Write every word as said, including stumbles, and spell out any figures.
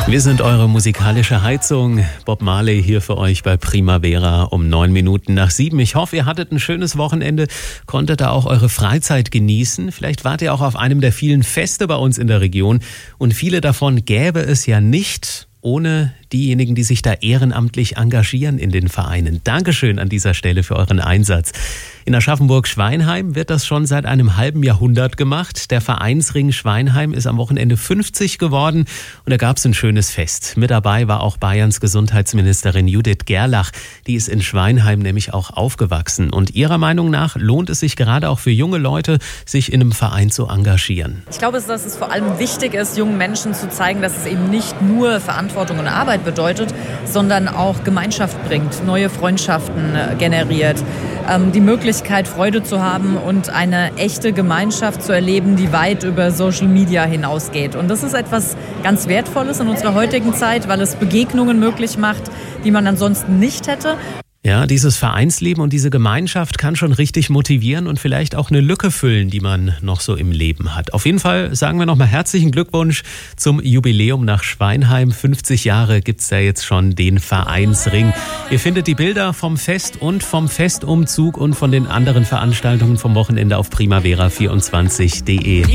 Wir sind eure musikalische Heizung. Bob Marley hier für euch bei Primavera um neun Minuten nach sieben. Ich hoffe, ihr hattet ein schönes Wochenende, konntet da auch eure Freizeit genießen. Vielleicht wart ihr auch auf einem der vielen Feste bei uns in der Region. Und viele davon gäbe es ja nicht ohne diejenigen, die sich da ehrenamtlich engagieren in den Vereinen. Dankeschön an dieser Stelle für euren Einsatz. In Aschaffenburg-Schweinheim wird das schon seit einem halben Jahrhundert gemacht. Der Vereinsring Schweinheim ist am Wochenende fünfzig geworden und da gab es ein schönes Fest. Mit dabei war auch Bayerns Gesundheitsministerin Judith Gerlach. Die ist in Schweinheim nämlich auch aufgewachsen. Und ihrer Meinung nach lohnt es sich gerade auch für junge Leute, sich in einem Verein zu engagieren. Ich glaube, dass es vor allem wichtig ist, jungen Menschen zu zeigen, dass es eben nicht nur Verantwortung und Arbeit bedeutet, sondern auch Gemeinschaft bringt, neue Freundschaften generiert, ähm, die Möglichkeit, Freude zu haben und eine echte Gemeinschaft zu erleben, die weit über Social Media hinausgeht. Und das ist etwas ganz Wertvolles in unserer heutigen Zeit, weil es Begegnungen möglich macht, die man ansonsten nicht hätte. Ja, dieses Vereinsleben und diese Gemeinschaft kann schon richtig motivieren und vielleicht auch eine Lücke füllen, die man noch so im Leben hat. Auf jeden Fall sagen wir nochmal herzlichen Glückwunsch zum Jubiläum nach Schweinheim. fünfzig Jahre gibt's da jetzt schon den Vereinsring. Ihr findet die Bilder vom Fest und vom Festumzug und von den anderen Veranstaltungen vom Wochenende auf primavera vierundzwanzig punkt de.